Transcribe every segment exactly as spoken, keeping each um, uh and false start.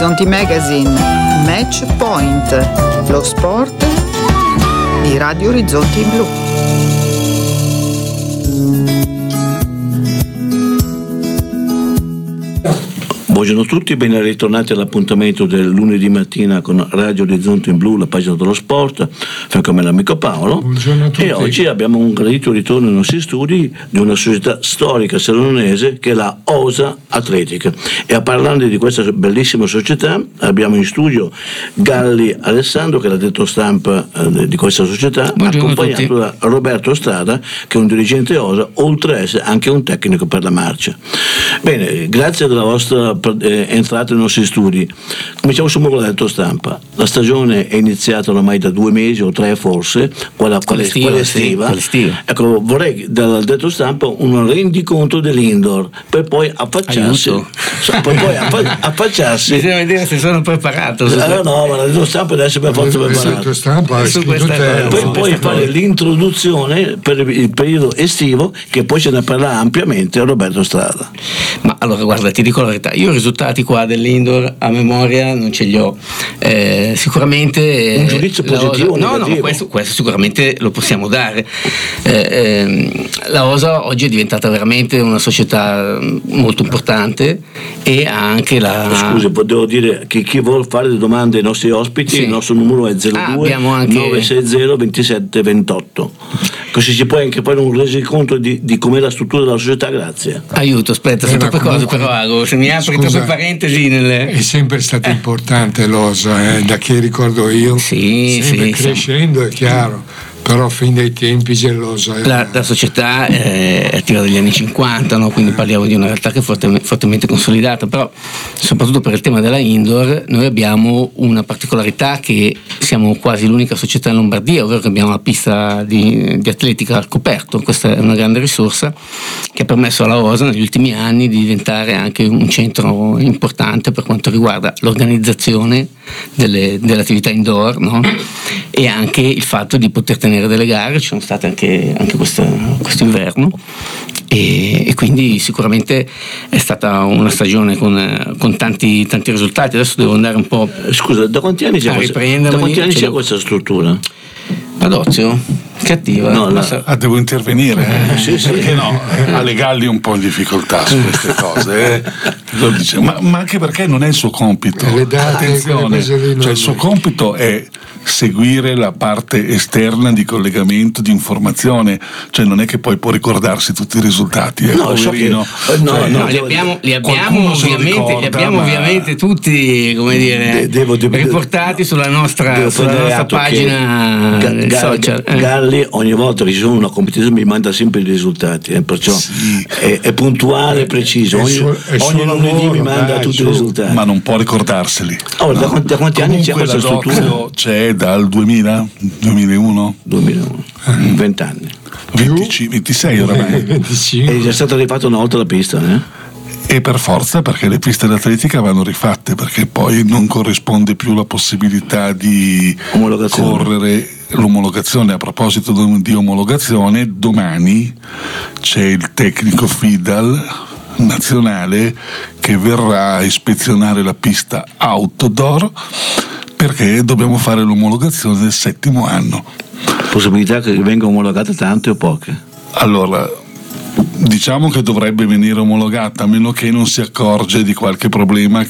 Orizzonti Magazine, Match Point, lo sport di Radio Orizzonti Blu. Buongiorno a tutti, ben ritornati all'appuntamento del lunedì mattina con Radio Orizzonte in Blu, la pagina dello sport, fianco a me l'amico Paolo. Buongiorno a tutti. E oggi abbiamo un gradito ritorno nei nostri studi di una società storica salonese che è la Osa Atletica. E a parlare di questa bellissima società abbiamo in studio Galli Alessandro, che è l'addetto stampa eh, di questa società, Buongiorno accompagnato da Roberto Strada, che è un dirigente Osa, oltre ad essere anche un tecnico per la marcia. Bene, grazie della vostra Eh, entrate nei nostri studi. Cominciamo subito con la detto stampa. La stagione è iniziata ormai da due mesi o tre forse, quella, quella, estiva, quella estiva. Sì, estiva. Ecco, vorrei dal detto stampa un rendiconto dell'indoor per poi affacciarsi so, per poi affa- affacciarsi bisogna vedere se sono preparato. Eh, no, ma la detto stampa deve essere per forza preparato. Stampa, Su questa te, poi, no? poi fare l'introduzione per il periodo estivo, che poi ce ne parla ampiamente Roberto Strada. Ma allora guarda, ti dico la verità, io i risultati qua dell'indoor a memoria non ce li ho. Eh, sicuramente un giudizio positivo o no, negativo? no, questo, questo sicuramente lo possiamo dare. Eh, eh, la Osa oggi è diventata veramente una società molto importante e ha anche la. Scusi, devo dire che chi vuole fare le domande ai nostri ospiti, sì. Il nostro numero è zero due anche... nove sei zero ventisette ventotto. Così si può anche fare un resoconto di, di com'è la struttura della società. Grazie. Aiuto, aspetta, sono troppe cose però Ago, se mi apri Scusa, troppe parentesi nelle... è sempre stato eh. importante l'Osa, eh, da che ricordo io, sì, sempre sì, crescendo, sì. È chiaro, però fin dai tempi gelosa. Eh. La, la società è attiva dagli anni cinquanta, no? Quindi parliamo di una realtà che è fortemente, fortemente consolidata, però soprattutto per il tema della indoor noi abbiamo una particolarità, che siamo quasi l'unica società in Lombardia, ovvero che abbiamo una pista di, di atletica al coperto. Questa è una grande risorsa che ha permesso alla Osa negli ultimi anni di diventare anche un centro importante per quanto riguarda l'organizzazione delle, delle attività indoor, no? E anche il fatto di poter tenere delle gare. Ci sono state anche, anche questo inverno e, e quindi sicuramente è stata una stagione con, con tanti, tanti risultati. Adesso devo andare un po'. Scusa, da quanti anni c'è, questa, da quanti anni c'è questa struttura? Adozio? Cattiva? No, la... ah, devo intervenire? Eh, sì, sì. Perché no? Ale Galli è un po' in difficoltà su queste cose, eh? Lo dice, ma, ma anche perché non è il suo compito. Le date, attenzione, cioè il suo compito è seguire la parte esterna di collegamento, di informazione, cioè non è che poi può ricordarsi tutti i risultati, eh, no, poverino. So che, no, cioè, no, no, li abbiamo, li abbiamo, ovviamente, ricorda, li abbiamo ma... ovviamente tutti, come dire, devo, devo, riportati sulla nostra, sulla nostra pagina Ga- Ga- social. Ga- Galli ogni volta che ci sono una competizione mi manda sempre i risultati, eh, perciò sì. è, è puntuale e preciso. Ogni, suo, ogni lunedì mi manda dai, tutti su. i risultati. Ma non può ricordarseli. Oh, no. Da quanti, da quanti anni c'è questa struttura? C'è dal duemila, duemilauno duemilauno eh. venti anni. venticinque, ventisei oramai. venticinque. È già stata rifatta una volta la pista, eh? E per forza, perché le piste d'atletica vanno rifatte, perché poi non corrisponde più la possibilità di correre l'omologazione. A proposito di omologazione, domani c'è il tecnico FIDAL nazionale che verrà a ispezionare la pista outdoor, perché dobbiamo fare l'omologazione del settimo anno. Possibilità che venga omologate tante o poche? Allora, diciamo che dovrebbe venire omologata, a meno che non si accorge di qualche problema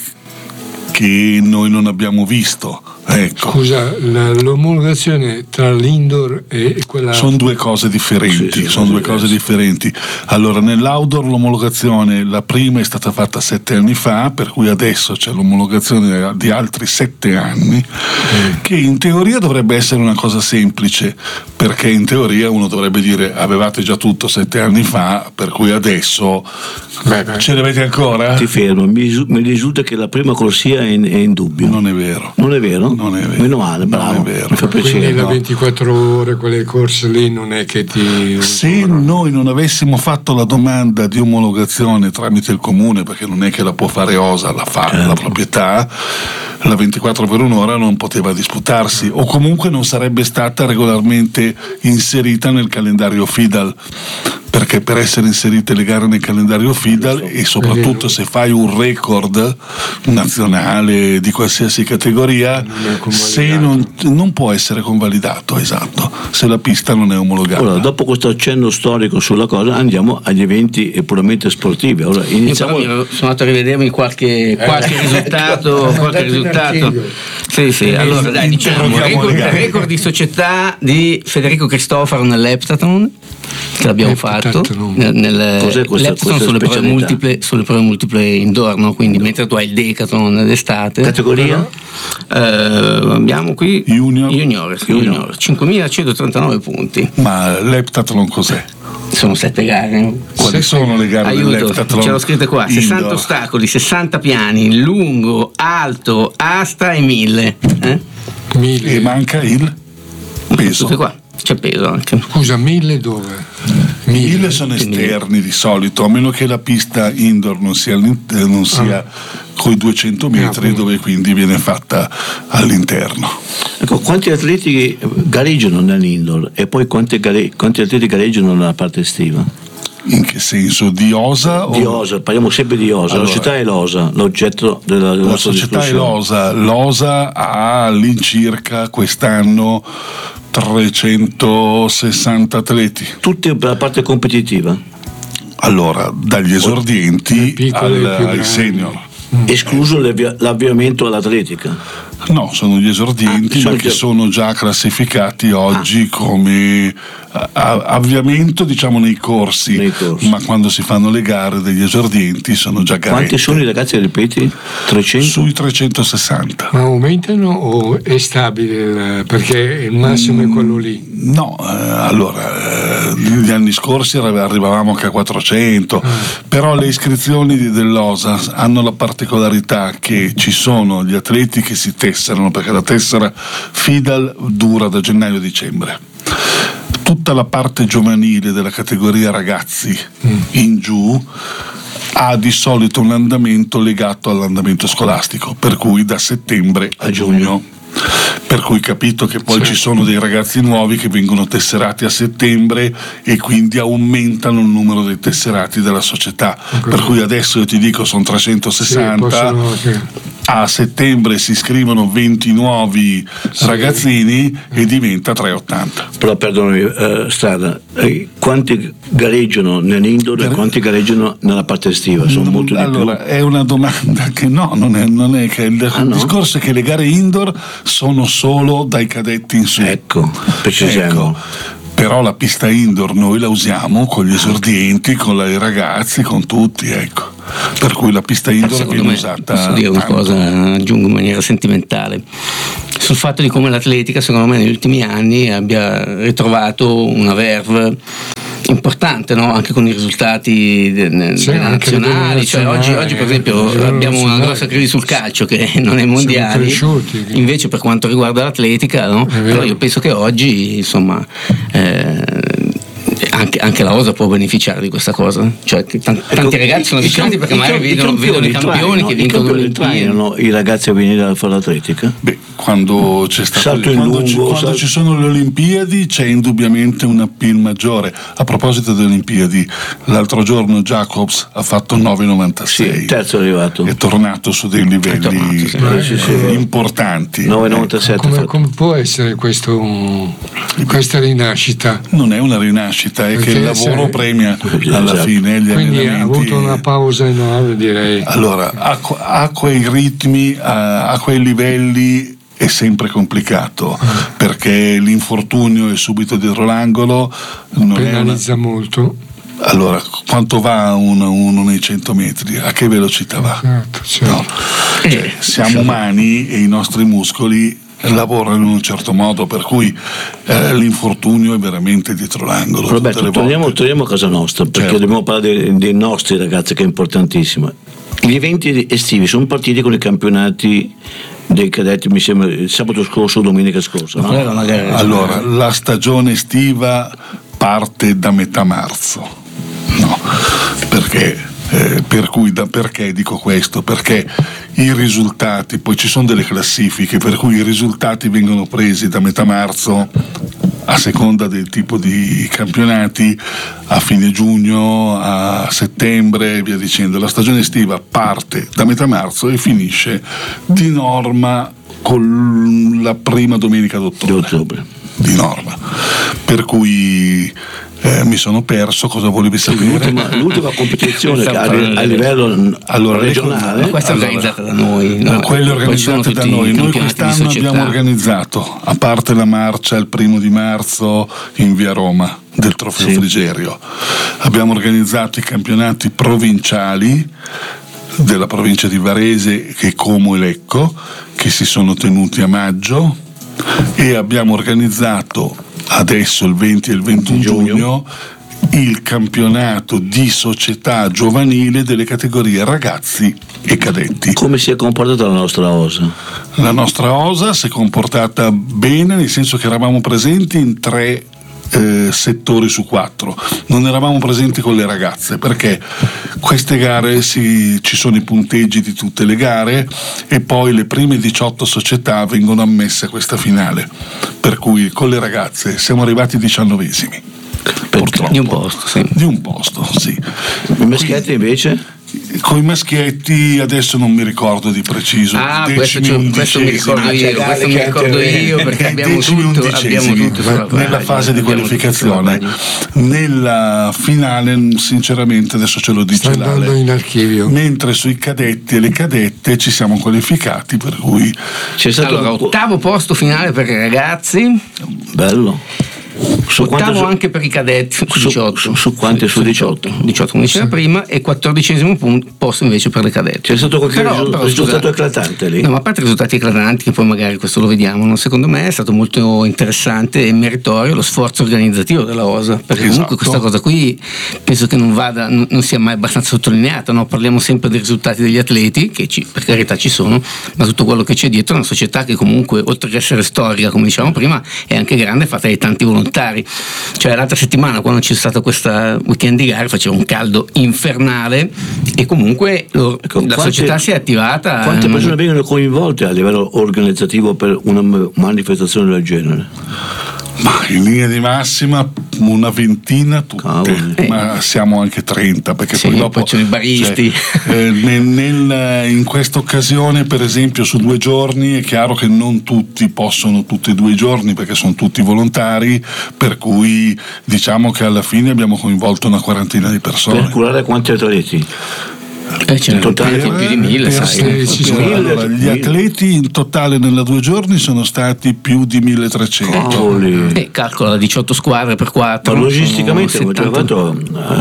che noi non abbiamo visto. Ecco. Scusa, la, l'omologazione tra l'indoor e quella. Sono due cose differenti. Sì, sì, sono due cose differenti. Allora, nell'outdoor l'omologazione, la prima è stata fatta sette anni fa, per cui adesso c'è l'omologazione di altri sette anni, mm. che in teoria dovrebbe essere una cosa semplice, perché in teoria uno dovrebbe dire avevate già tutto sette anni fa, per cui adesso beh, beh. ce l'avete ancora? Ti fermo, mi, mi risulta che la prima corsia è in, è in dubbio. Non è vero. Non è vero? Non è vero. Meno male, bravo. Non è vero. Mi fa piacere. Quindi la no? ventiquattro ore, quelle corse lì, non è che ti. Se noi non avessimo fatto la domanda di omologazione tramite il comune, perché non è che la può fare Osa, la fa certo. la proprietà, la ventiquattro per un'ora non poteva disputarsi, o comunque non sarebbe stata regolarmente inserita nel calendario FIDAL. perché per essere inserite le gare nel calendario FIDAL e soprattutto se fai un record nazionale di qualsiasi categoria, non se non, non può essere convalidato, esatto, se la pista non è omologata. Ora, dopo questo accenno storico sulla cosa, andiamo agli eventi puramente sportivi. Ora, iniziamo... Io sono andato a rivedermi qualche, qualche eh, risultato, ecco, qualche risultato. Sì, sì, allora dai, diciamo record, record di società di Federico Cristofaro nell'Heptathlon, che l'abbiamo fatto nel, nel Cos'è questa, l'Heptathlon sulle prove multiple, sulle prove multiple indoor, no? Quindi no. Mentre tu hai il Decathlon d'estate. Categoria? Eh, abbiamo qui Junior, junior, junior. junior cinquemilacentotrentanove punti. Ma l'Heptathlon cos'è? Sono sette gare. Quali sono le gare dell'Heptathlon? Ce l'ho scritte qua: sessanta indoor. Ostacoli, sessanta piani, lungo, alto, asta e mille. Eh? mille. E manca il peso. Tutte qua. C'è peso anche. Scusa, mille dove? Mille, mille sono esterni mille. Di solito, a meno che la pista indoor non sia, non sia ah. coi duecento metri, ah, dove quindi viene fatta all'interno. Ecco, quanti atleti gareggiano nell'indoor e poi quanti, gare, quanti atleti gareggiano nella parte estiva? In che senso? Di OSA? Di o... OSA, parliamo sempre di OSA. Allora, la società è l'OSA, l'oggetto della, della la società è l'OSA. L'OSA ha all'incirca quest'anno trecentosessanta atleti. Tutti per la parte competitiva? Allora, dagli esordienti al, ai senior. Escluso l'avviamento all'atletica? No, sono gli esordienti, ah, sono ma che già... sono già classificati oggi ah. come avviamento, diciamo, nei corsi, nei corsi, ma quando si fanno le gare degli esordienti sono già garette. Quanti sono i ragazzi, ripeti? trecento? Sui trecentosessanta. Ma aumentano o è stabile? Perché il massimo mm, è quello lì? No, eh, allora eh, negli anni scorsi arrivavamo anche a quattrocento, ah. però le iscrizioni dell'OSA hanno la particolarità che ci sono gli atleti che si tesserano, perché la tessera FIDAL dura da gennaio a dicembre. Tutta la parte giovanile della categoria ragazzi mm. in giù ha di solito un andamento legato all'andamento scolastico, per cui da settembre a giugno. Per cui capito che poi sì. ci sono dei ragazzi nuovi che vengono tesserati a settembre e quindi aumentano il numero dei tesserati della società, okay. per cui adesso io ti dico sono trecentosessanta, sì, possono, sì. a settembre si iscrivono venti nuovi sì. ragazzini e diventa trecentottanta. Però perdonami, eh, Strada, eh, quanti gareggiano nell'indoor Gare... e quanti gareggiano nella parte estiva? Sono no, molto di allora, più? È una domanda che no, non è, non è che il, ah, il no? discorso è che le gare indoor sono solo dai cadetti in su. Ecco, precisiamo. Ecco. Però la pista indoor noi la usiamo con gli esordienti, con i ragazzi, con tutti, ecco. Per cui la pista indoor viene me, usata. Posso dire una tanto. cosa, aggiungo in maniera sentimentale, sul fatto di come l'atletica secondo me negli ultimi anni abbia ritrovato una verve importante, no? Anche con i risultati de, de, sì, nazionali, cioè oggi, oggi per esempio abbiamo una grossa crisi sul calcio che non è mondiale, invece per quanto riguarda l'atletica, no? Però io penso che oggi insomma eh, Anche, anche la OSA può beneficiare di questa cosa, cioè t- tanti ecco, ragazzi sono avvicinati perché magari vedono, vedono i campioni che vincono le Olimpiadi. I ragazzi a venire a fare l'atletica? Beh, quando c'è stato salto in quando, lungo, ci, quando salto... ci sono le Olimpiadi c'è indubbiamente un appeal maggiore. A proposito delle Olimpiadi, l'altro giorno Jacobs ha fatto nove virgola novantasei, sì, terzo è arrivato, è tornato su dei livelli tornato, sì. sì, sì, importanti. nove virgola novantasette. Ecco. Come, come può essere questo, questa rinascita? Non è una rinascita, è perché che il lavoro premia alla esatto. fine gli quindi allenamenti. Ha avuto una pausa enorme, direi. Allora, a, a quei ritmi, a, a quei livelli è sempre complicato, ah. perché l'infortunio è subito dietro l'angolo, non penalizza una... molto. Allora, quanto va uno, uno nei cento metri? A che velocità va? Certo, certo. No. Cioè, siamo umani e i nostri muscoli lavorano in un certo modo, per cui eh, l'infortunio è veramente dietro l'angolo. Roberto, torniamo, torniamo a casa nostra, perché certo. dobbiamo parlare dei, dei nostri ragazzi, che è importantissimo. Gli eventi estivi sono partiti con i campionati dei cadetti, mi sembra il sabato scorso o domenica scorsa, no? Allora, la stagione estiva parte da metà marzo, no? Perché Eh, per cui da, perché dico questo? Perché i risultati, poi ci sono delle classifiche per cui i risultati vengono presi da metà marzo a seconda del tipo di campionati, a fine giugno, a settembre e via dicendo. La stagione estiva parte da metà marzo e finisce di norma con la prima domenica d'ottobre. Di ottobre. Di norma. Per cui Eh, mi sono perso, cosa volevi sapere? L'ultima, l'ultima competizione a, a livello allora, regionale. Ma questa è organizzata da noi. No? Quelle organizzate da noi. Noi quest'anno abbiamo organizzato, a parte la marcia il primo di marzo in via Roma del Trofeo sì. Frigerio, abbiamo organizzato i campionati provinciali della provincia di Varese, che Como e Lecco, che si sono tenuti a maggio, e abbiamo organizzato adesso il venti e il ventuno giugno il campionato di società giovanile delle categorie ragazzi e cadetti. Come si è comportata la nostra Osa? La nostra Osa si è comportata bene, nel senso che eravamo presenti in tre Eh, settori su quattro. Non eravamo presenti con le ragazze perché queste gare si, ci sono i punteggi di tutte le gare e poi le prime diciotto società vengono ammesse a questa finale, per cui con le ragazze siamo arrivati diciannovesimi purtroppo. Di un posto, sì. Di un posto, sì. I maschietti invece? Con i maschietti adesso non mi ricordo di preciso. Ah, questo, cioè, questo mi ricordo io, questo mi ricordo io perché abbiamo tutto, abbiamo tutto sulla nella fase di qualificazione. Nella finale, sinceramente, adesso ce lo dice Sta andando in archivio. Mentre sui cadetti e le cadette ci siamo qualificati, per cui c'è stato allora, ottavo posto finale per i ragazzi. Bello. Su ottavo su, anche per i cadetti su, diciotto. Su, su quanti su diciotto? diciotto come diceva sì. prima, e quattordicesimo posto invece per le cadette. C'è stato qualche però, risu- però, risultato scusa, eclatante lì? No, ma a parte i risultati eclatanti, che poi magari questo lo vediamo, no? Secondo me è stato molto interessante e meritorio lo sforzo organizzativo della Osa, perché esatto. comunque questa cosa qui penso che non vada, non, non sia mai abbastanza sottolineata, no? Parliamo sempre dei risultati degli atleti, che ci, per carità ci sono, ma tutto quello che c'è dietro è una società che comunque, oltre che essere storica, come dicevamo prima, è anche grande, fatta di tanti volontari. Cioè l'altra settimana, quando c'è stata questa weekend di gare, faceva un caldo infernale e comunque lo, ecco, la quante, società si è attivata. Quante persone vengono coinvolte a livello organizzativo per una manifestazione del genere? Ma in linea di massima una ventina tutte, eh. ma siamo anche trenta, perché sì, poi dopo poi c'è i baristi. Cioè, eh, nel, nel, in questa occasione, per esempio, su due giorni è chiaro che non tutti possono tutti e due i giorni perché sono tutti volontari, per cui diciamo che alla fine abbiamo coinvolto una quarantina di persone. Per curare quanti atleti? Eh, ce ne totale più di mille, sai. Sì, sì, allora, gli atleti in totale nella due giorni sono stati più di milletrecento. E calcola diciotto squadre per quattro. Ma logisticamente come già fatto?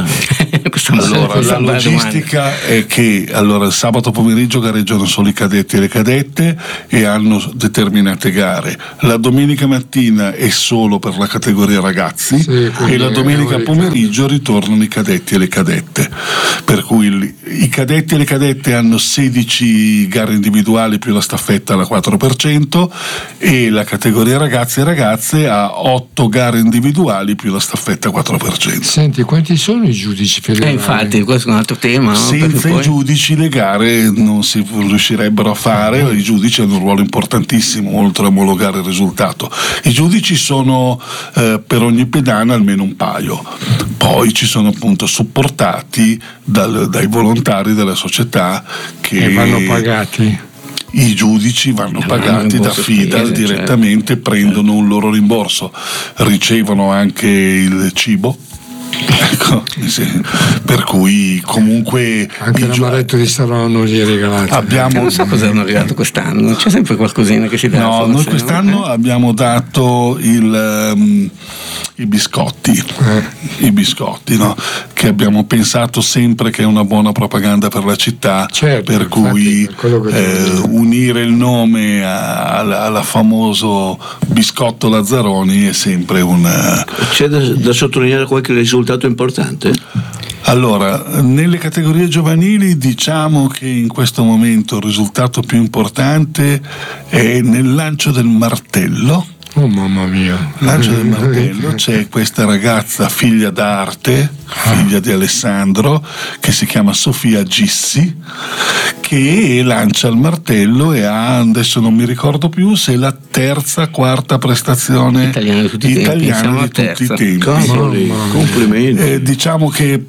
Allora, la logistica è che allora, il sabato pomeriggio gareggiano solo i cadetti e le cadette e hanno determinate gare. La domenica mattina è solo per la categoria ragazzi sì, e la domenica pomeriggio ritornano i cadetti e le cadette. Per cui i cadetti e le cadette hanno sedici gare individuali più la staffetta alla quattro per cento e la categoria ragazzi e ragazze ha otto gare individuali più la staffetta quattro per cento. Senti, quanti sono i giudici per le eh, infatti, questo è un altro tema. No? Senza poi... i giudici le gare non si riuscirebbero a fare, i giudici hanno un ruolo importantissimo oltre a omologare il risultato. I giudici sono eh, per ogni pedana almeno un paio, poi ci sono appunto supportati dal, dai volontari della società che e vanno pagati. I giudici vanno pagati da FIDAL direttamente, certo. Prendono un loro rimborso, ricevono anche il cibo. Ecco, sì. Per cui comunque anche l'amaretto di Starò non gli è regalato. Abbiamo... non so cosa hanno regalato quest'anno, c'è sempre qualcosina che si dà. No, forse, noi quest'anno no? abbiamo dato il, um, i biscotti, eh. i biscotti, no? Che abbiamo pensato sempre che è una buona propaganda per la città, certo, per cui per eh, unire il nome al famoso biscotto Lazzaroni è sempre un. C'è da, da sottolineare qualche risultato importante? Allora, nelle categorie giovanili diciamo che in questo momento il risultato più importante è nel lancio del martello. Oh mamma mia. Lancia del Martello c'è questa ragazza figlia d'arte, figlia di Alessandro, che si chiama Sofia Gissi, che lancia il martello e ha, adesso non mi ricordo più se è la terza, quarta prestazione italiana di tutti i italiana tempi, di tutti i tempi. Cavoli, complimenti. Eh, diciamo che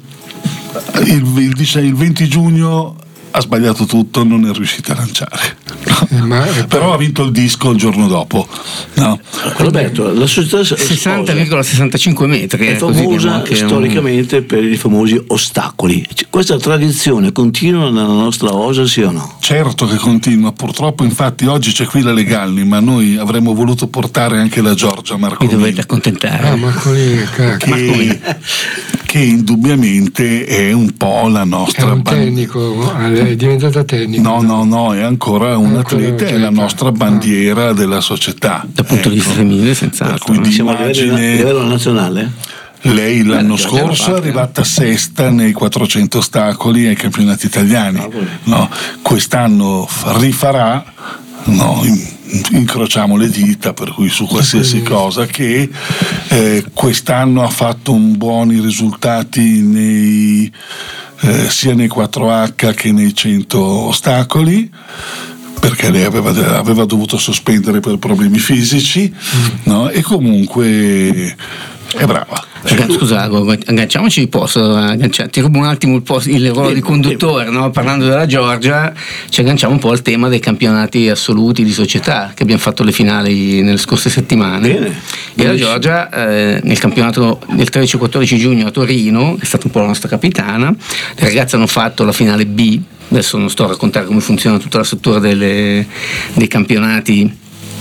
il, il, il venti giugno ha sbagliato tutto, non è riuscita a lanciare. Ma, però ha vinto il disco il giorno dopo, no? Roberto, la società sessanta virgola sessantacinque metri è eh, famosa storicamente un... per i famosi ostacoli. Questa tradizione continua nella nostra Osa, sì o no? Certo che continua, purtroppo infatti oggi c'è qui la Legalni, ma noi avremmo voluto portare anche la Giorgia Marcolini. Mi dovete accontentare. Ah, Marcolini, che, che indubbiamente è un po' la nostra... È un tecnico, è diventata tecnico. No, no, no, è ancora un atleta, è la nostra bandiera ah. della società. Dal punto di vista femminile, senz'altro. Quindi siamo a livello, livello nazionale? Lei l'anno Beh, scorso è arrivata sesta nei quattrocento ostacoli ai campionati italiani. Ah, no, quest'anno rifarà, no, incrociamo le dita per cui su qualsiasi cosa, che eh, quest'anno ha fatto un buoni risultati nei, eh, sia nei quattro acca che nei cento ostacoli, perché lei aveva, aveva dovuto sospendere per problemi fisici, mm. no? E comunque è brava. Scusa, agganciamoci, posso agganciare, ti rubo un attimo il, posto, il ruolo di conduttore, no? Parlando della Giorgia, ci agganciamo un po' al tema dei campionati assoluti di società che abbiamo fatto le finali nelle scorse settimane. Bene. E la Giorgia eh, nel campionato del tredici quattordici giugno a Torino è stata un po' la nostra capitana. Le ragazze hanno fatto la finale B, adesso non sto a raccontare come funziona tutta la struttura delle, dei campionati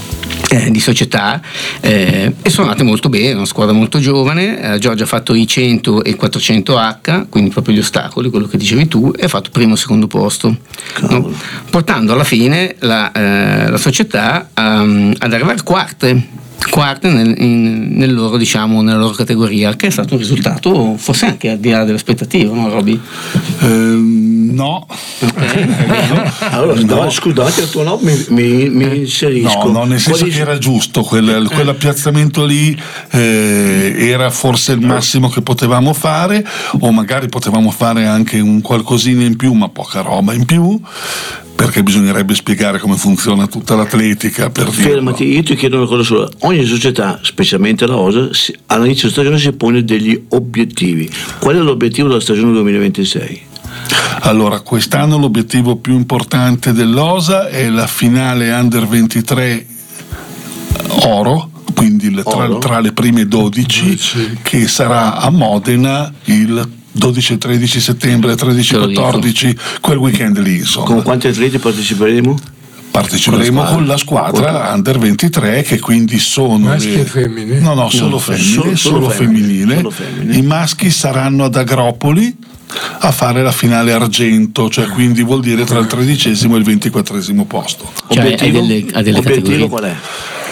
Eh, di società eh, e sono andate molto bene, una squadra molto giovane. eh, Giorgia ha fatto i cento e i quattrocento acca, quindi proprio gli ostacoli, quello che dicevi tu, e ha fatto primo e secondo posto, no? Portando alla fine la, eh, la società um, ad arrivare quarte quarte nel, in, nel loro, diciamo, nella loro categoria, che è stato un risultato forse anche al di là delle aspettative, no Roby? Eh, no. Okay. Allora, no. Scusa, davanti al tuo no mi, mi, mi inserisco. No, no, nel senso Quali... che era giusto, quel, quell'appiazzamento lì eh, era forse il massimo che potevamo fare, o magari potevamo fare anche un qualcosina in più, ma poca roba in più, perché bisognerebbe spiegare come funziona tutta l'atletica. Per Fermati, dirlo. Io ti chiedo una cosa sola. Ogni società, specialmente la Osa, all'inizio della stagione si pone degli obiettivi. Qual è l'obiettivo della stagione duemilaventisei? Allora, quest'anno l'obiettivo più importante dell'Osa è la finale Under ventitré oro, quindi tra, oro. tra le prime dodici, dodici, che sarà a Modena il dodici e tredici settembre, tredici e quattordici, quel weekend lì, insomma. Con quanti atleti parteciperemo? Parteciperemo con la squadra, con la squadra Under ventitré, che quindi sono maschi e femmine? No, no, solo no, femmine, solo, solo, solo femminile. solo femminile. I maschi saranno ad Agropoli a fare la finale argento, cioè quindi vuol dire tra il tredicesimo e il ventiquattresimo posto. Cioè, obiettivo, ha delle, ha delle obiettivo qual è?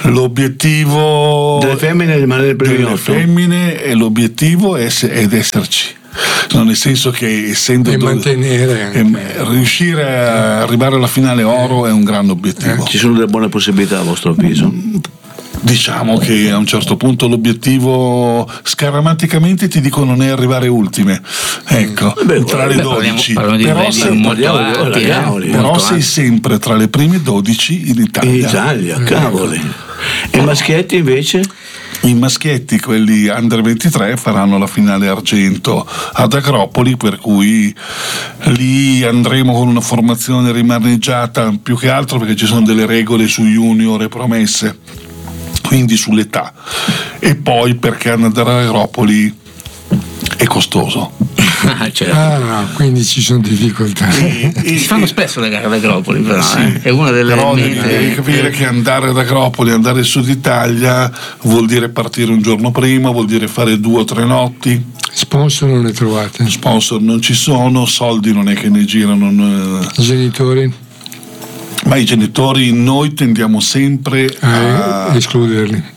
L'obiettivo delle femmine è rimanere per delle femmine e l'obiettivo è ed esserci. No, nel senso che essendo e mantenere do- eh, riuscire a arrivare alla finale oro è un grande obiettivo. Eh, ci sono delle buone possibilità a vostro avviso? Diciamo che a un certo punto l'obiettivo scaramanticamente ti dico non è arrivare ultime, ecco, beh, tra le dodici, parliamo, parliamo però, sei, molto alti, eh, però sei sempre tra le prime dodici in Italia. In Italia, eh, cavoli. E maschietti invece? I maschietti, quelli Under ventitré, faranno la finale argento ad Agropoli, per cui lì andremo con una formazione rimaneggiata più che altro perché ci sono delle regole su junior e promesse, quindi sull'età, e poi perché andare ad Agropoli è costoso. Ah, certo. Ah, quindi ci sono difficoltà. E, e, si fanno spesso le gare ad Agropoli, però sì, eh. è una delle però mete... devi capire che andare ad Agropoli, andare su d'Italia vuol dire partire un giorno prima, vuol dire fare due o tre notti. Sponsor non ne trovate? Sponsor non ci sono, soldi non è che ne girano. I genitori? Ma i genitori noi tendiamo sempre a eh, escluderli.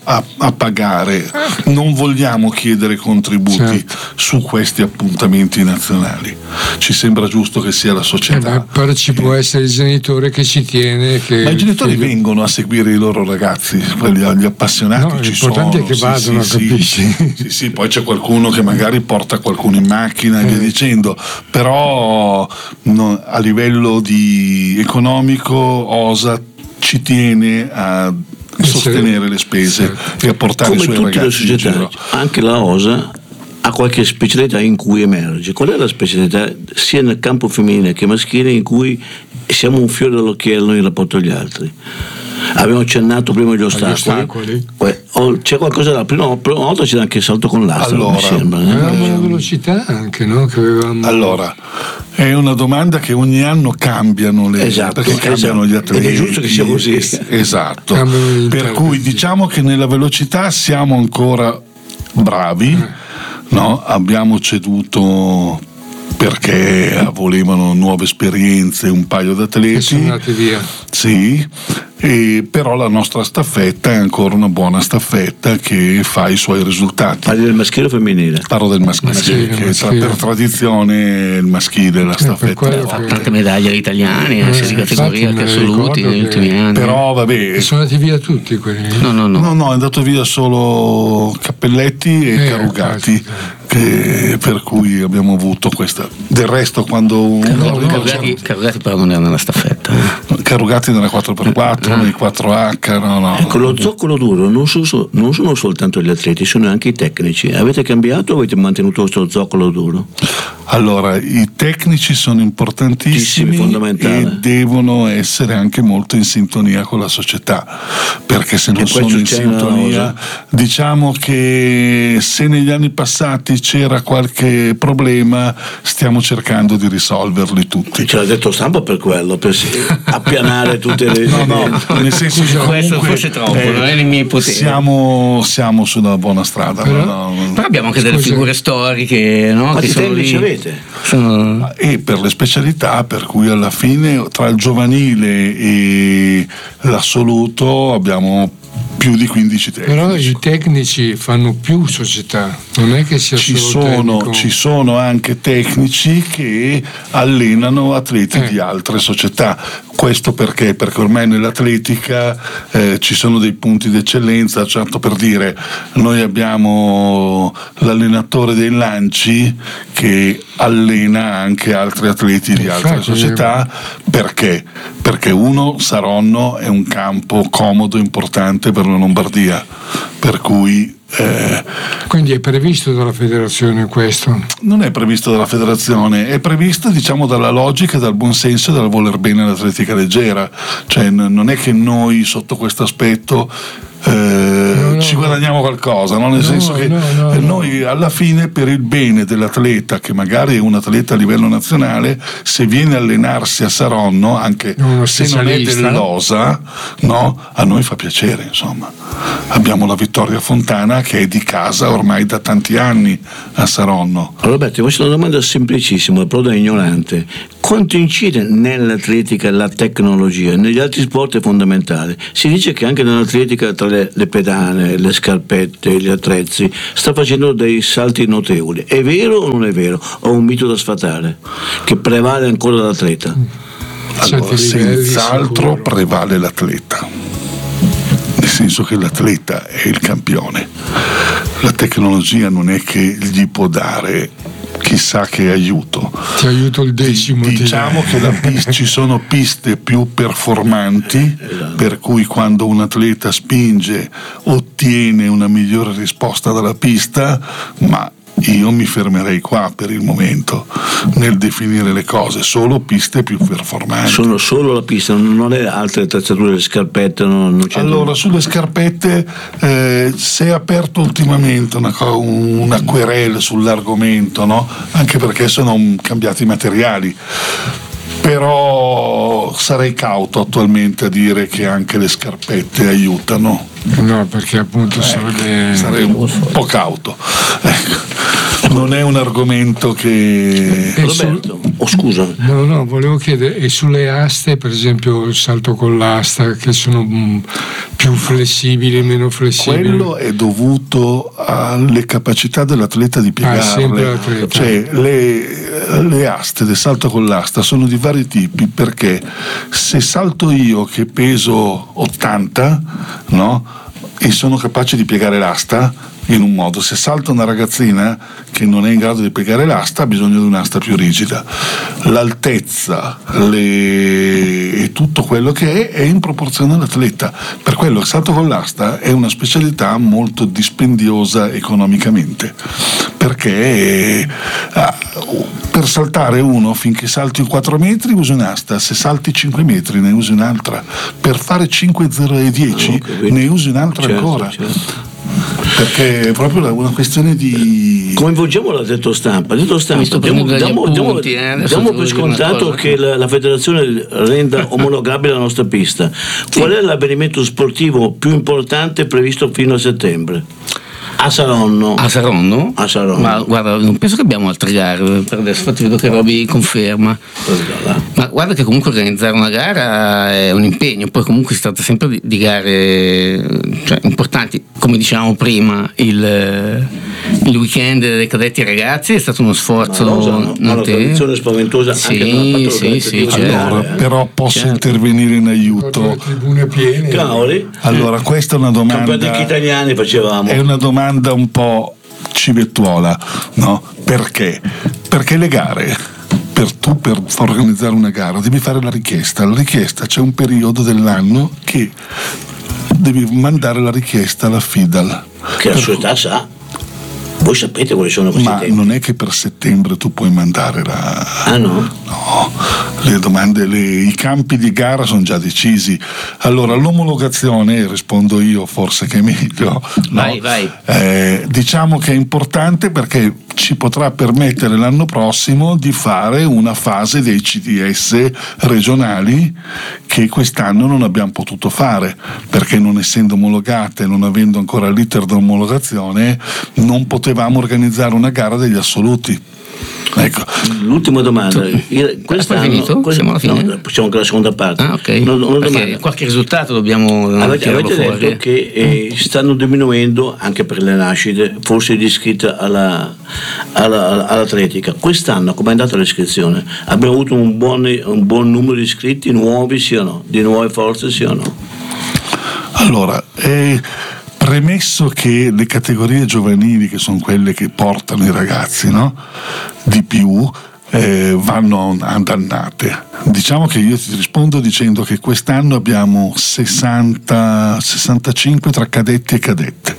a, a pagare, non vogliamo chiedere contributi certo. su questi appuntamenti nazionali. Ci sembra giusto che sia la società. Eh beh, però ci può essere il genitore che ci tiene. Che Ma i genitori figlio... vengono a seguire i loro ragazzi, quelli, gli appassionati no, ci l'importante sono. è che vadano, sì, sì, capisci? Sì, sì, sì, poi c'è qualcuno che magari porta qualcuno in macchina e eh. via dicendo, però no, a livello di economico O S A ci tiene a sostenere le spese certo. e a portare come i suoi tutte le ragazzi in società, giro. anche la O S A ha qualche specialità in cui emerge. Qual è la specialità sia nel campo femminile che maschile in cui siamo un fiore all'occhiello in rapporto agli altri? Abbiamo accennato prima gli ostacoli, ostacoli. C'è qualcosa da prima, la prima volta c'era anche il salto con l'asta, allora, mi sembra, eh? Avevamo la velocità anche, no? Che avevamo... Allora, è una domanda che ogni anno cambiano le esatto, perché cambiano esatto. gli atleti. Ed è giusto che sia così. Esatto. Cambiano Per cui diciamo che nella velocità siamo ancora bravi, eh. no? Abbiamo ceduto perché volevano nuove esperienze un paio di atleti. E sono andati via. Sì. E però la nostra staffetta è ancora una buona staffetta che fa i suoi risultati. Parli del maschile o femminile? Parlo del maschile, maschile, che maschile. per tradizione il maschile la staffetta. Eh, Fa tante medaglie agli italiani, eh, sia di categoria che assoluti negli ultimi anni. Però vabbè. E sono andati via tutti quelli? No, no, no. No, no, è andato via solo Cappelletti e Eh, Carugati. Che, per cui abbiamo avuto questa. Del resto, quando Carugati, uno Carugati, Carugati però non era nella staffetta. Carugati nella quattro per quattro, nei quattro acca, no, no. Ecco, lo zoccolo duro non sono, non sono soltanto gli atleti, sono anche i tecnici. Avete cambiato o avete mantenuto questo zoccolo duro? Allora, i tecnici sono importantissimi fondamentali. e devono essere anche molto in sintonia con la società, perché se non sono in sintonia, diciamo che se negli anni passati c'era qualche problema, stiamo cercando di risolverli tutti. Ce l'ha detto stampa per quello, per appianare tutte le... No, no, nel senso che questo comunque, forse troppo, eh, non è nei miei poteri. Siamo, siamo sulla buona strada. Però, no, no. Però abbiamo anche delle Scusa. figure storiche, no? Quanti che sono tecnici lì. avete? Sono... E per le specialità, per cui alla fine tra il giovanile e l'assoluto abbiamo più di quindici tecnici. Però i tecnici fanno più società, non è che sia Ci solo sono, tecnico. ci sono anche tecnici che allenano atleti Eh. di altre società. Questo perché? Perché ormai nell'atletica eh, ci sono dei punti d'eccellenza, certo, per dire, noi abbiamo l'allenatore dei lanci che allena anche altri atleti di altre Infatti, società. Perché? Perché uno, Saronno è un campo comodo, importante per la Lombardia, per cui Eh, Quindi è previsto dalla federazione questo? non è previsto dalla federazione, è previsto diciamo dalla logica, dal buon senso e dal voler bene all'atletica leggera, cioè n- non è che noi sotto questo aspetto eh, no, no, ci guadagniamo qualcosa, no? Nel no, senso che no, no, eh, no. noi alla fine per il bene dell'atleta, che magari è un atleta a livello nazionale, se viene a allenarsi a Saronno, anche Uno se non è specialista. dell'O S A, no? A noi fa piacere, insomma. Abbiamo la Vittoria Fontana che è di casa ormai da tanti anni a Saronno. Roberto, ti faccio una domanda semplicissima, però da ignorante. Quanto incide nell'atletica la tecnologia? Negli altri sport è fondamentale. Si dice che anche nell'atletica, tra le, le pedane, le scarpette, gli attrezzi, sta facendo dei salti notevoli. È vero o non è vero? O un mito da sfatare? Che prevale ancora l'atleta? Allora, Certi livelli, senz'altro sicuro. prevale l'atleta, nel senso che l'atleta è il campione. La tecnologia non è che gli può dare chissà che aiuto. Ti aiuto il decimo. ti- Diciamo che la pista, ci sono piste più performanti, per cui quando un atleta spinge ottiene una migliore risposta dalla pista, ma io mi fermerei qua per il momento nel definire le cose, solo piste più performanti. Sono solo la pista, non è altre attrezzature, le scarpette, non, non c'è. Allora, sulle scarpette eh, si è aperto ultimamente una, co- una querela sull'argomento, no? Anche perché sono cambiati i materiali. Però sarei cauto attualmente a dire che anche le scarpette aiutano. No, perché appunto sarebbe... Sarei un po' cauto. Ecco. non è un argomento che... Roberto, oh, scusa. No, no, volevo chiedere, e sulle aste, per esempio il salto con l'asta, che sono mh, più flessibili, meno flessibili? Quello è dovuto alle capacità dell'atleta di piegarle. Ah, sempre l'atleta. Cioè, le, le aste del salto con l'asta sono di vari tipi, perché se salto io che peso ottanta, no? E sono capace di piegare l'asta in un modo, se salta una ragazzina che non è in grado di piegare l'asta ha bisogno di un'asta più rigida. L'altezza le... e tutto quello che è è in proporzione all'atleta, per quello il salto con l'asta è una specialità molto dispendiosa economicamente, perché ah, per saltare uno finché salti quattro metri usi un'asta, se salti cinque metri ne usi un'altra, per fare cinque, zero e dieci okay, ne usi un'altra, certo, ancora, certo. Perché è proprio una questione di... Coinvolgiamo la detto stampa, detto stampa diamo, diamo, diamo, eh, diamo per scontato che la, la federazione renda omologabile la nostra pista. Sì. Qual è l'avvenimento sportivo più importante previsto fino a settembre? A Saronno. A Saronno? A Saronno. Ma guarda, non penso che abbiamo altre gare per adesso, infatti vedo che Roby conferma. Ma guarda che comunque organizzare una gara è un impegno, poi comunque si tratta sempre di, di gare, cioè, importanti. Come dicevamo prima, il, il weekend dei cadetti e ragazzi è stato uno sforzo. No, no, no, una tradizione spaventosa, sì, anche sì, sì, certo. Allora, però posso certo. intervenire in aiuto. Le tribune piene. Cavoli. Allora, questa è una domanda. Campioni italiani facevamo. È una domanda un po' civettuola, no? Perché? Perché le gare, per tu per organizzare una gara devi fare la richiesta. La richiesta, c'è un periodo dell'anno che devi mandare la richiesta alla FIDAL. Che la società sa. Voi sapete quali sono questi Ma tempi? non è che per settembre tu puoi mandare la... Ah no? No, le domande, le, i campi di gara sono già decisi. Allora, l'omologazione, rispondo io forse che è meglio, vai, no? vai. Eh, diciamo che è importante perché ci potrà permettere l'anno prossimo di fare una fase dei C D S regionali che quest'anno non abbiamo potuto fare, perché non essendo omologate, non avendo ancora l'iter di omologazione, non potevamo organizzare una gara degli assoluti. Ecco. L'ultima domanda. Quest'anno, finito? Quest... Siamo alla fine? No, siamo con la seconda parte. Ah, ok. No, no, qualche risultato dobbiamo avete, avete fuori. detto che eh, stanno diminuendo anche per le nascite, forse gli iscritti alla, alla, all'atletica. Quest'anno com'è andata l'iscrizione? Abbiamo avuto un buon, un buon numero di iscritti nuovi, sì o no? Di nuove forze, sì o no? Allora, eh, premesso che le categorie giovanili, che sono quelle che portano i ragazzi, no? Di più, eh, vanno ad annate. Diciamo che io ti rispondo dicendo che quest'anno abbiamo sessanta sessantacinque tra cadetti e cadette.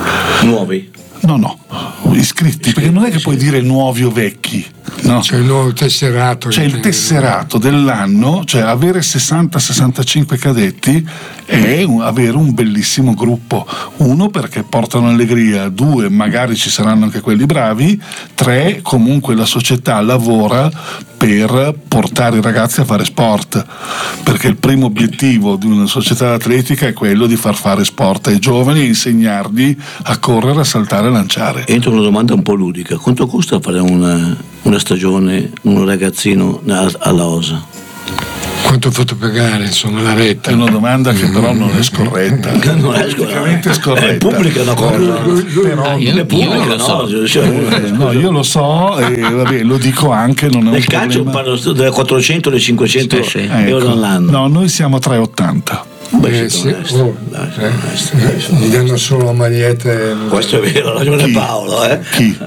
Nuovi? No, no, iscritti, perché non è che puoi dire nuovi o vecchi. No. C'è il nuovo tesserato. C'è il tesserato dell'anno, cioè avere sessanta sessantacinque cadetti è un, avere un bellissimo gruppo. Uno, perché portano allegria; due, magari ci saranno anche quelli bravi; tre, comunque la società lavora per portare i ragazzi a fare sport, perché il primo obiettivo di una società atletica è quello di far fare sport ai giovani e insegnargli a correre, a saltare e a lanciare. Entro una domanda un po' ludica: quanto costa fare una, una stagione un ragazzino alla Osa? Quanto ho fatto pagare, insomma, la retta? È una domanda che però non è scorretta. Non è scorretta. scorretta. È pubblica una cosa. Però ah, io, è pubblica, io lo so. no? Cioè, no, io lo so e vabbè, lo dico anche. Non è nel un calcio parlo delle quattrocento alle cinquecento sì, sì. euro ecco. all'anno. No, noi siamo a tre e ottanta. Beh, Eh, sì. onesto, Oh, dai, eh, onesto, eh, onesto. gli danno solo magliette. Questo è vero, ragione Chi? Paolo. Eh? Chi?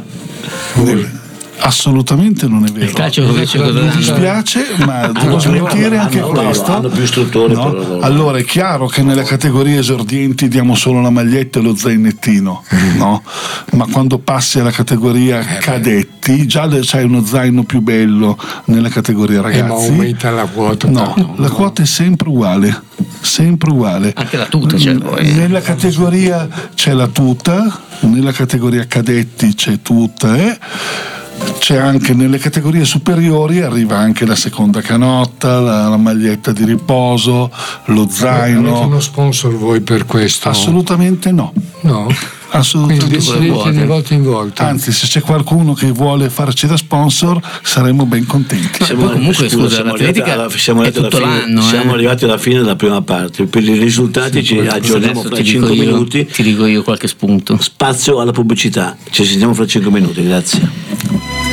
Assolutamente non è vero. Il calcio invece cosa Mi dispiace, ma devo no, smentire hanno- anche hanno- questo. hanno più istruttori No? per loro. Allora è chiaro che nelle categorie esordienti diamo solo la maglietta e lo zainettino, no? Ma quando passi alla categoria cadetti già c'hai uno zaino più bello nella categoria Eh, ma ragazzi. aumenta la quota. No, no, la no. quota è sempre uguale, sempre uguale. Anche la tuta c'è poi. Nella categoria c'è la tuta, nella categoria cadetti c'è tuta, eh? C'è anche nelle categorie superiori, arriva anche la seconda canotta, la, la maglietta di riposo, lo Avete zaino. uno sponsor voi per questo? Assolutamente no. No? assolutamente. Quindi di volta in volta. Anzi, se c'è qualcuno che vuole farci da sponsor, saremo ben contenti. Siamo, poi comunque scusa, scusa l'atletica alla, siamo, è tutto alla fine, l'anno, siamo eh. arrivati alla fine della prima parte. Per i risultati sì, ci aggiorniamo fra cinque minuti. Ti dico io qualche spunto. Spazio alla pubblicità. Ci sentiamo fra cinque minuti, grazie.